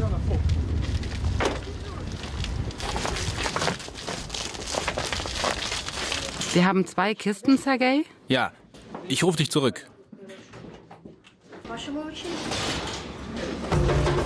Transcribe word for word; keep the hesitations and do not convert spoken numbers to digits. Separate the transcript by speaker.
Speaker 1: Sie haben zwei Kisten, Sergej?
Speaker 2: Ja, ich rufe dich zurück.